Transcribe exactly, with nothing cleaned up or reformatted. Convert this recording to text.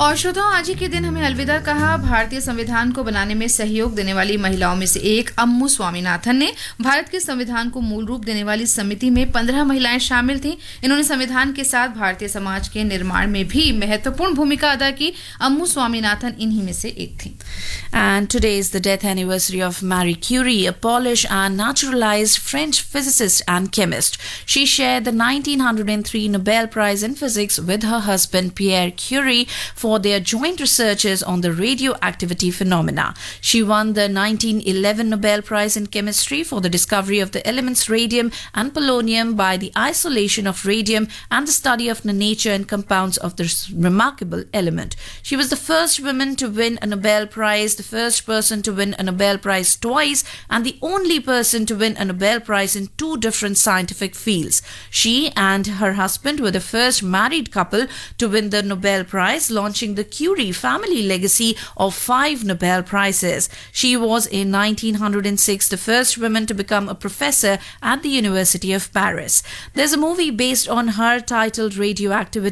और श्रोताओं, आज ही के दिन हमें अलविदा कहा भारतीय संविधान को बनाने में सहयोग देने वाली महिलाओं में से एक अम्मू स्वामीनाथन ने। भारत के संविधान को मूल रूप देने वाली समिति में पंद्रह महिलाएं शामिल थीं। इन्होंने संविधान के साथ भारतीय समाज के निर्माण में भी महत्वपूर्ण भूमिका अदा की। अम्मू स्वामीनाथन इन्हीं में से एक थीं। And today is the death anniversary of Marie Curie, a Polish and naturalized French physicist and chemist. She shared the nineteen oh three Nobel Prize in Physics with her husband Pierre Curie for their joint researches on the radioactivity phenomena. She won the nineteen eleven Nobel Prize in Chemistry for the discovery of the elements radium and polonium by the isolation of radium and the study of the nature and compounds of this remarkable element. She was the first woman to win a Nobel Prize, the first person to win a Nobel Prize twice, and the only person to win a Nobel Prize in two different scientific fields. She and her husband were the first married couple to win the Nobel Prize, launching the Curie family legacy of five Nobel Prizes. She was in nineteen oh six the first woman to become a professor at the University of Paris. There's a movie based on her titled Radioactivity